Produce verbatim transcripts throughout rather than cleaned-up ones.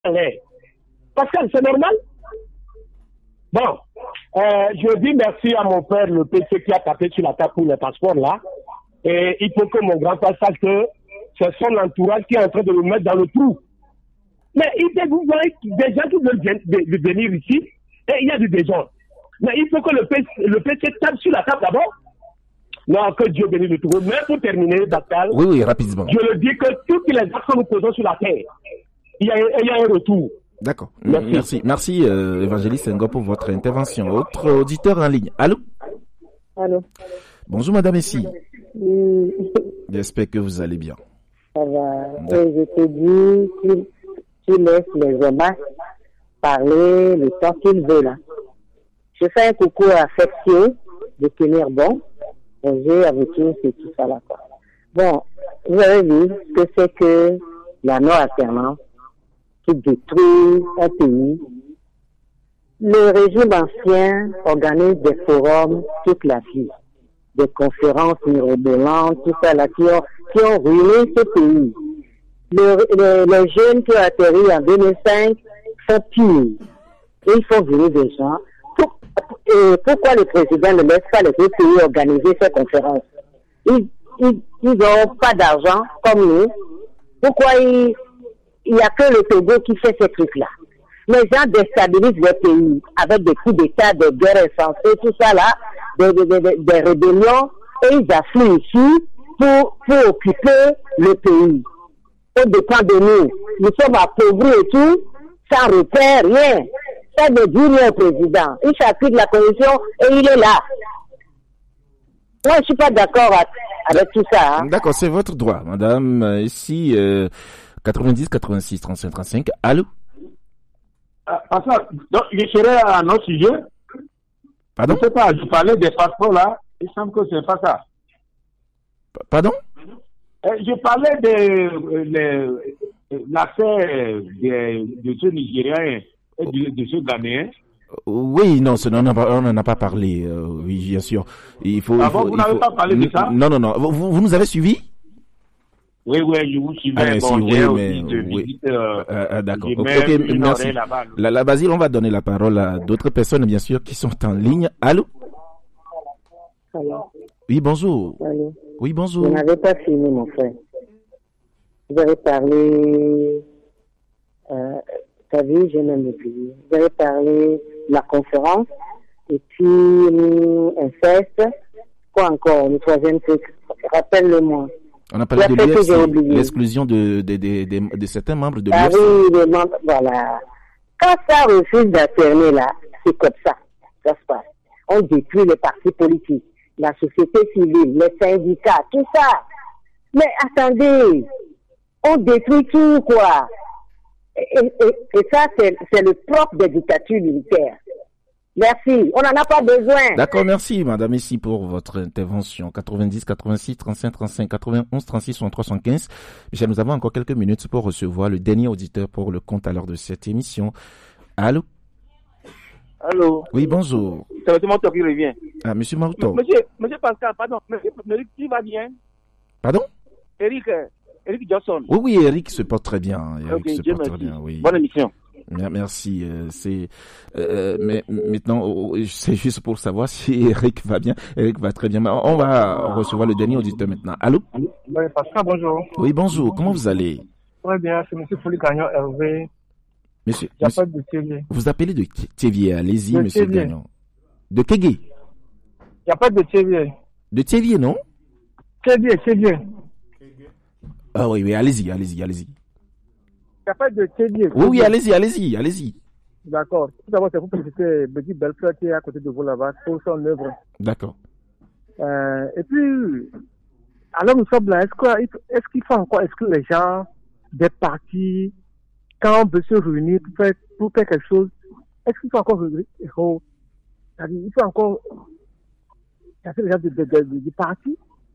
Pascal, c'est normal? Bon, euh, je dis merci à mon père, le P C, qui a tapé sur la table pour le passeport là. Et il faut que mon grand-père sache que c'est son entourage qui est en train de le mettre dans le trou. Mais il fait, vous voyez des gens qui veulent venir ici, et il y a du désordre. Mais il faut que le P C, le P C tape sur la table d'abord. Non, que Dieu bénisse le trou. Mais pour terminer, Pascal, oui, oui, rapidement. Je le dis que toutes les actes que nous posons sur la terre, il y a, il y a un retour. D'accord. Merci. Merci, Merci euh, Évangéliste Senghor, pour votre intervention. Autre auditeur en ligne. Allô? Allô? Bonjour, Madame Essie. Oui. J'espère que vous allez bien. Ça va. Et je te dis, tu, tu laisses les hommes parler le temps qu'ils veulent. Je fais un coucou affectueux de tenir bon. J'ai avec eux, c'est tout ça là. Quoi. Bon, vous avez vu ce que c'est que la non-alternance qui détruit un pays. Le régime ancien organise des forums toute la vie, des conférences mirobolantes, tout ça là, qui ont, qui ont ruiné ce pays. Le, le, les jeunes qui ont atterri en deux mille cinq sont pires. Et il faut venir des gens. Pour, et pourquoi le président ne laisse pas les autres pays organiser ces conférences? Ils ils n'ont pas d'argent comme nous. Pourquoi il il n'y a que le Togo qui fait ces trucs-là? Les gens déstabilisent les pays avec des coups d'État, des guerres insensées, tout ça là, des, des, des, des rébellions, et ils affluent ici pour, pour occuper le pays. On dépend de nous. Nous sommes appauvris et tout, sans repère, rien. Ça ne dit rien au président. Il s'applique la condition et il est là. Moi, je ne suis pas d'accord avec tout ça. Hein. D'accord, c'est votre droit, madame. Ici, euh, quatre-vingt-dix, quatre-vingt-six, trente-cinq, trente-cinq. Allô? Ah, ça, donc, je serai à notre sujet. Pardon? Je ne sais pas, je parlais des passeports là. Il semble que ce n'est pas ça. P- Pardon? Euh, je parlais de euh, l'accès de, de ce Nigériens et de, de ce Ghanéen. Oui, non, on n'en a pas parlé. Euh, oui, bien sûr. Il faut. Ah il faut, bon, vous il n'avez faut... pas parlé de ça? Non, non, non. Vous, vous nous avez suivis? Oui, oui, je vous suivais. Ah, bon, si, oui, j'ai mais, aussi de oui. visite, euh, euh, euh, d'accord. j'ai Ok, même okay, une merci. oreille là-bas. La, la Basile, on va donner la parole à d'autres personnes, bien sûr, qui sont en ligne. Allô? Allô? Oui, bonjour. Allô? Oui, bonjour. Vous n'avez pas fini, mon frère. Vous avez parlé, euh, t'as vu, j'ai même oublié. Vous avez parlé de la conférence, et puis, euh, inceste. Quoi encore, le troisième truc? Rappelle-le-moi. On a parlé La de fête que j'ai l'U F C, oubliée. l'exclusion de, de, de, de, de certains membres de Ah l'U F C. oui, les membres, voilà. Quand ça refuse d'alterner là, c'est comme ça. Ça se passe. On détruit les partis politiques, la société civile, les syndicats, tout ça. Mais attendez, on détruit tout, quoi. Et, et, et ça, c'est, c'est le propre des dictatures militaires. Merci, on n'en a pas besoin. D'accord, merci madame ici pour votre intervention. quatre-vingt-dix, quatre-vingt-six, trente-cinq, trente-cinq, quatre-vingt-onze, trente-six, soixante-trois, soixante-quinze. Michel, nous avons encore quelques minutes pour recevoir le dernier auditeur pour le compte à l'heure de cette émission. Allô? Allô? Oui, bonjour. C'est M. Mauto qui revient. Ah, monsieur Mauto. Monsieur, monsieur Pascal, pardon, monsieur, Eric, tu vas bien? Pardon? Eric, Eric Johnson. Oui, oui, Eric se porte très bien. Eric okay, se Dieu porte merci. très bien, oui. Bonne émission. Merci. Euh, c'est euh, mais maintenant, c'est juste pour savoir si Eric va bien. Eric va très bien. On va recevoir le dernier auditeur maintenant. Allô? Oui, Pascal, bonjour. Oui, bonjour. Comment vous allez? Très bien, c'est M. Poligagnon Hervé. Monsieur, monsieur de Thévier. Vous appelez de Thévier, allez-y, de monsieur Thévier. Gagnon. De Kégué? Il n'y a pas de Thévier. De Thévier, non? Thévier, Thévier. Ah oui, oui, allez-y, allez-y, allez-y. Il n'y a pas de Thévier. Oui, oui, allez-y, allez-y, allez-y. D'accord. Tout d'abord, c'est pour féliciter Betty Belfleur qui est à côté de vous là-bas pour son œuvre. D'accord. Euh, et puis, alors nous sommes là, est-ce, que, est-ce qu'il faut encore exclure les gens des partis quand on veut se réunir pour faire, pour faire quelque chose? Est-ce qu'il faut encore il faut, il faut encore casser les gens du de, de, de, de parti?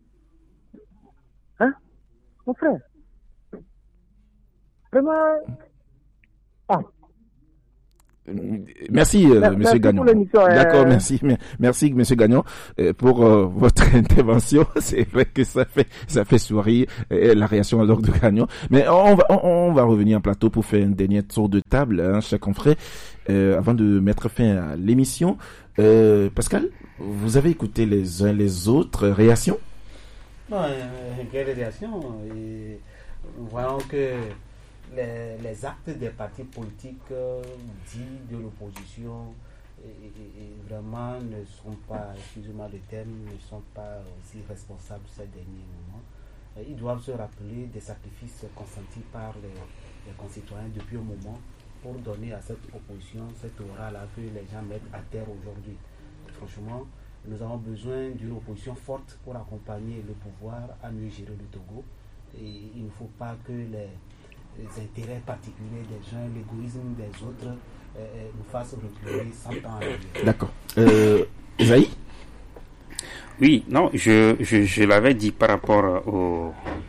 Hein? Mon frère? Vraiment? Ah. Merci, euh, Merci Monsieur Gagnon. euh... D'accord, merci, merci, Monsieur Gagnon, euh, pour euh, votre intervention. C'est vrai que ça fait, ça fait sourire euh, la réaction alors de Gagnon. Mais on va, on, on va revenir en plateau pour faire un dernier tour de table, hein, chaque confrère, euh, avant de mettre fin à l'émission. Euh, Pascal, vous avez écouté les uns les autres réactions? Non, euh, quelle réaction? Et nous voyons que Les, les actes des partis politiques euh, dits de l'opposition et, et, et vraiment ne sont pas, excusez-moi le terme, ne sont pas aussi responsables ces derniers moments. Et ils doivent se rappeler des sacrifices consentis par les, les concitoyens depuis un moment pour donner à cette opposition cette aura-là que les gens mettent à terre aujourd'hui. Franchement, nous avons besoin d'une opposition forte pour accompagner le pouvoir à mieux gérer le Togo. Et il ne faut pas que les les intérêts particuliers des gens, l'égoïsme des autres euh, nous fassent reculer cent ans à l'arrière. D'accord. Euh, Isaïe? Oui, non, je, je, je l'avais dit par rapport au,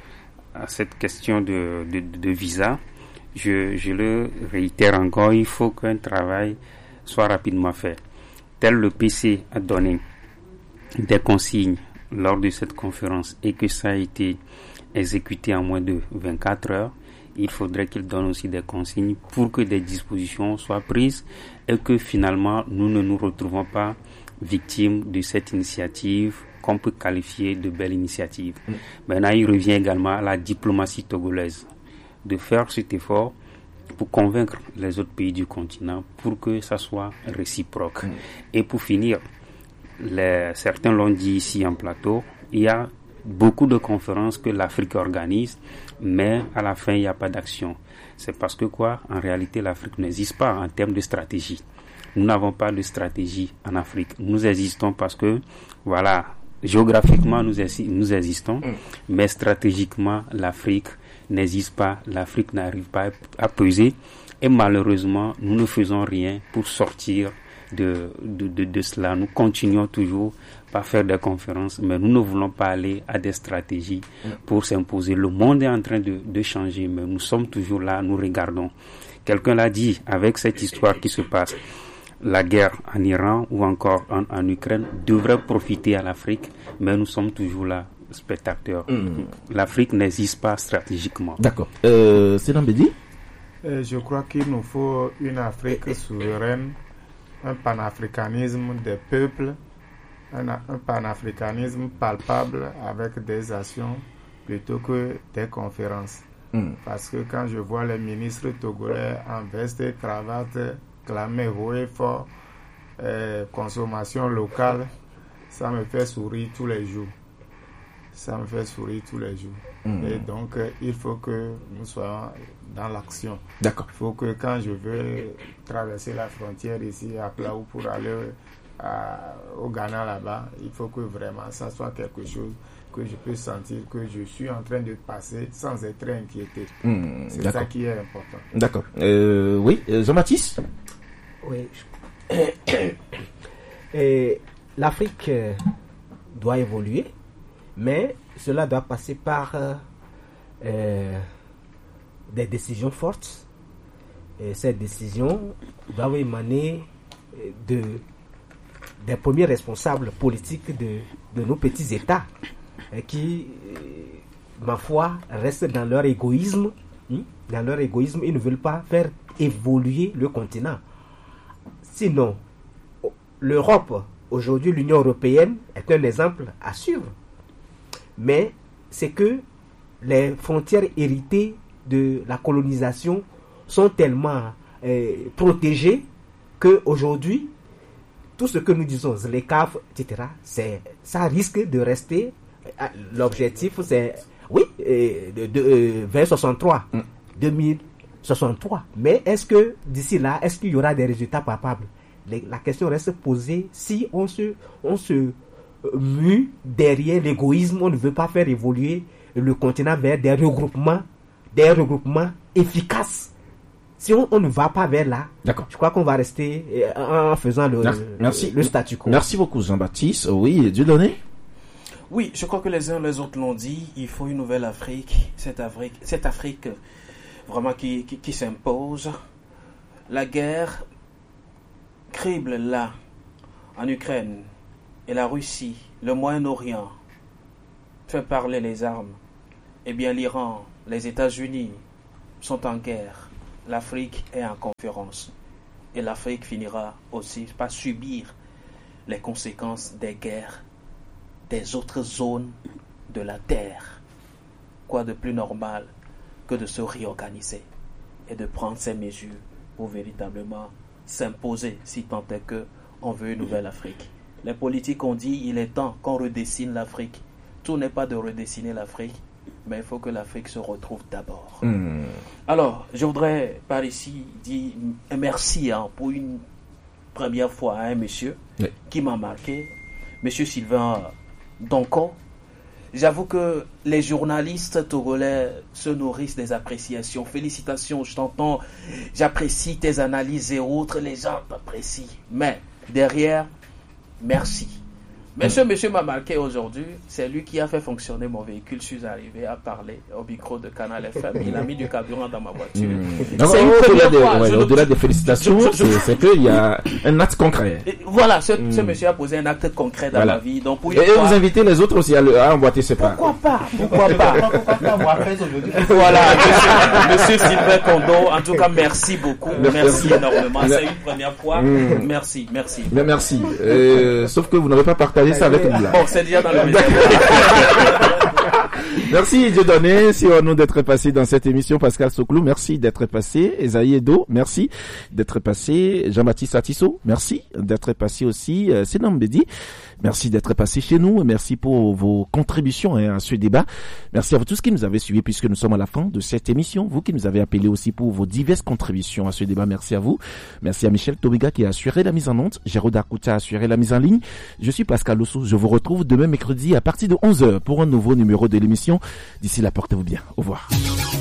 à cette question de, de, de visa. Je, je le réitère encore, il faut qu'un travail soit rapidement fait. Tel le P C a donné des consignes lors de cette conférence et que ça a été exécuté en moins de vingt-quatre heures, il faudrait qu'il donne aussi des consignes pour que des dispositions soient prises et que finalement nous ne nous retrouvons pas victimes de cette initiative qu'on peut qualifier de belle initiative. Mmh. Maintenant, il revient également à la diplomatie togolaise de faire cet effort pour convaincre les autres pays du continent pour que ça soit réciproque. Mmh. Et pour finir, les, certains l'ont dit ici en plateau, il y a beaucoup de conférences que l'Afrique organise, mais à la fin, il n'y a pas d'action. C'est parce que quoi? En réalité, l'Afrique n'existe pas en termes de stratégie. Nous n'avons pas de stratégie en Afrique. Nous existons parce que, voilà, géographiquement, nous, nous existons, mm. mais stratégiquement, l'Afrique n'existe pas. L'Afrique n'arrive pas à peser. Et malheureusement, nous ne faisons rien pour sortir de, de, de, de cela. Nous continuons toujours pas faire des conférences, mais nous ne voulons pas aller à des stratégies pour s'imposer. Le monde est en train de, de changer, mais nous sommes toujours là, nous regardons. Quelqu'un l'a dit, avec cette histoire qui se passe, la guerre en Iran ou encore en, en Ukraine devrait profiter à l'Afrique, mais nous sommes toujours là, spectateurs. Mmh. L'Afrique n'existe pas stratégiquement. D'accord. Euh, c'est Nambedi? euh, Je crois qu'il nous faut une Afrique souveraine, un panafricanisme des peuples, Un, un panafricanisme palpable avec des actions plutôt que des conférences. Mm. Parce que quand je vois les ministres togolais en veste et cravate clamer haut et fort euh, consommation locale, ça me fait sourire tous les jours. Ça me fait sourire tous les jours. Mm. Et donc, euh, il faut que nous soyons dans l'action. D'accord. Il faut que quand je veux traverser la frontière ici à Plaou pour aller À, au Ghana là-bas, il faut que vraiment ça soit quelque chose que je peux sentir que je suis en train de passer sans être inquiété. Mmh, c'est d'accord. Ça qui est important. D'accord. Euh, oui, Jean-Baptiste? Oui. Et l'Afrique doit évoluer, mais cela doit passer par euh, des décisions fortes. Et ces décisions doivent émaner de des premiers responsables politiques de, de nos petits États euh, qui, euh, ma foi, restent dans leur égoïsme. Hein, dans leur égoïsme, ils ne veulent pas faire évoluer le continent. Sinon, l'Europe, aujourd'hui l'Union européenne, est un exemple à suivre. Mais c'est que les frontières héritées de la colonisation sont tellement euh, protégées qu'aujourd'hui, tout ce que nous disons, les caves, et cetera, c'est, ça risque de rester. L'objectif, c'est, oui, de, de, vers soixante-trois, mm. deux mille soixante-trois. Mais est-ce que d'ici là, est-ce qu'il y aura des résultats palpables? La question reste posée. Si on se, on se mue derrière l'égoïsme, on ne veut pas faire évoluer le continent vers des regroupements, des regroupements efficaces. Si on, on ne va pas vers là, d'accord, je crois qu'on va rester en faisant le, Merci. le statu quo. Merci beaucoup Jean-Baptiste. Oui, Dieudonné? Oui, je crois que les uns les autres l'ont dit, il faut une nouvelle Afrique, cette Afrique, cette Afrique vraiment qui, qui, qui s'impose. La guerre crible là, en Ukraine, et la Russie, le Moyen-Orient, fait parler les armes, eh bien l'Iran, les États-Unis sont en guerre. L'Afrique est en conférence. Et l'Afrique finira aussi par subir les conséquences des guerres des autres zones de la Terre. Quoi de plus normal que de se réorganiser et de prendre ces mesures pour véritablement s'imposer, si tant est que on veut une nouvelle Afrique. Les politiques ont dit il est temps qu'on redessine l'Afrique. Tout n'est pas de redessiner l'Afrique, mais il faut que l'Afrique se retrouve d'abord. Mmh. Alors, je voudrais par ici dire un merci hein, pour une première fois à un monsieur oui. qui m'a marqué, monsieur Sylvain Donko. J'avoue que les journalistes togolais se nourrissent des appréciations. Félicitations, je t'entends, j'apprécie tes analyses et autres, les gens t'apprécient. Mais derrière, merci. Mais ce monsieur m'a marqué aujourd'hui, c'est lui qui a fait fonctionner mon véhicule. Je suis arrivé à parler au micro de Canal F M. Il a mis du carburant dans ma voiture. Mmh. Donc, au-delà des, ouais, au-delà des félicitations, je, je, je, c'est qu'il y a un acte concret. Voilà, ce, mmh. ce monsieur a posé un acte concret dans voilà. ma vie. Donc, pour et fois, vous invitez les autres aussi à, le, à emboîter ses pas. Pourquoi pas Pourquoi pas Voilà, monsieur, monsieur Sylvain Kondo, en tout cas, merci beaucoup. Merci, merci énormément. C'est une première fois. Mmh. Merci, merci. Mais merci. Euh, sauf que vous n'avez pas partagé ça avec nous là. Bon, c'est déjà dans le message. Merci Dieudonné, si on nous d'être passé dans cette émission. Pascal Soclou, merci d'être passé. Esaïe Edo, merci d'être passé. Jean-Baptiste Atisso, merci d'être passé aussi. Euh, Sénam Bédi, merci d'être passé chez nous. Merci pour vos contributions hein, à ce débat. Merci à vous tous qui nous avez suivis puisque nous sommes à la fin de cette émission. Vous qui nous avez appelés aussi pour vos diverses contributions à ce débat. Merci à vous. Merci à Michel Tobiga qui a assuré la mise en onde. Géraud Akouta a assuré la mise en ligne. Je suis Pascal Lossou. Je vous retrouve demain mercredi à partir de onze heures pour un nouveau numéro de l'émission. D'ici là, portez-vous bien. Au revoir.